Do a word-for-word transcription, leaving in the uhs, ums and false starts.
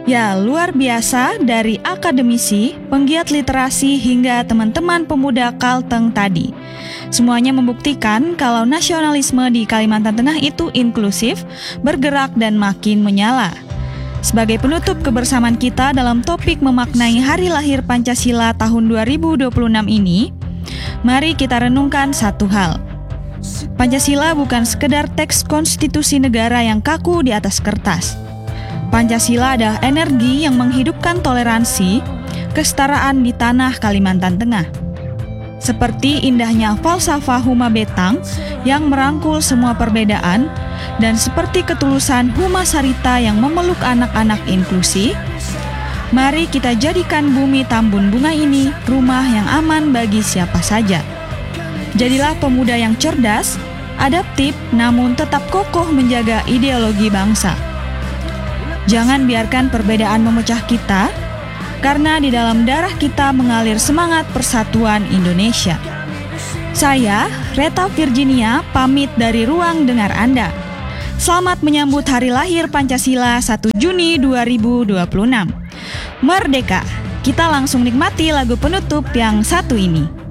Ya, luar biasa dari akademisi, penggiat literasi hingga teman-teman pemuda Kalteng tadi. Semuanya membuktikan kalau nasionalisme di Kalimantan Tengah itu inklusif, bergerak dan makin menyala. Sebagai penutup kebersamaan kita dalam topik memaknai Hari Lahir Pancasila tahun dua ribu dua puluh enam ini, mari kita renungkan satu hal. Pancasila bukan sekedar teks konstitusi negara yang kaku di atas kertas. Pancasila adalah energi yang menghidupkan toleransi, kesetaraan di tanah Kalimantan Tengah. Seperti indahnya falsafah Huma Betang yang merangkul semua perbedaan, dan seperti ketulusan Huma Sarita yang memeluk anak-anak inklusi, mari kita jadikan bumi Tambun Bunga ini rumah yang aman bagi siapa saja. Jadilah pemuda yang cerdas, adaptif, namun tetap kokoh menjaga ideologi bangsa. Jangan biarkan perbedaan memecah kita, karena di dalam darah kita mengalir semangat persatuan Indonesia. Saya, Reta Virginia, pamit dari ruang dengar Anda. Selamat menyambut Hari Lahir Pancasila satu Juni dua ribu dua puluh enam. Merdeka! Kita langsung nikmati lagu penutup yang satu ini.